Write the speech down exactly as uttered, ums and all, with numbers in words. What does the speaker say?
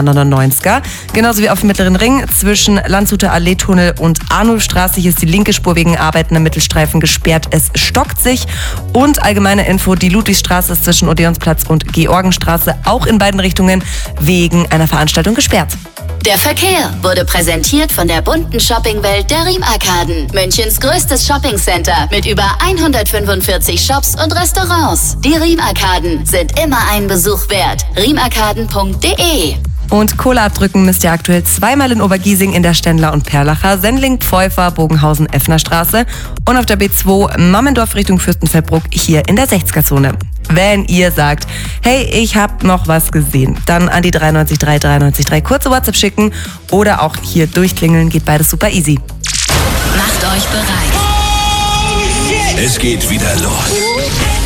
A neunundneunziger. Genauso wie auf dem Mittleren Ring zwischen Landshuter Allee-Tunnel und Arnulfstraße. Hier ist die linke Spur wegen Arbeiten am Mittelstreifen gesperrt. Es stockt sich. Und allgemeine Info, die Ludwigstraße ist zwischen Odeonsplatz und Georgenstraße auch in beiden Richtungen wegen einer Veranstaltung gesperrt. Der Verkehr wurde präsentiert von der bunten Shoppingwelt der Riem-Arkaden. Münchens größtes Shoppingcenter mit über hundertfünfundvierzig Shops und Restaurants. Die Riem-Arkaden sind immer einen Besuch wert. riemarkaden punkt de. Und Kohle abdrücken müsst ihr aktuell zweimal in Obergiesing in der Stendler und Perlacher, Sendling, Pfeufer, Bogenhausen, Effnerstraße und auf der B zwei Mammendorf Richtung Fürstenfeldbruck hier in der sechziger-Zone. Wenn ihr sagt, hey, ich hab noch was gesehen, dann an die drei neun drei drei neun drei kurze WhatsApp schicken oder auch hier durchklingeln, geht beides super easy. Macht euch bereit. Es geht wieder los.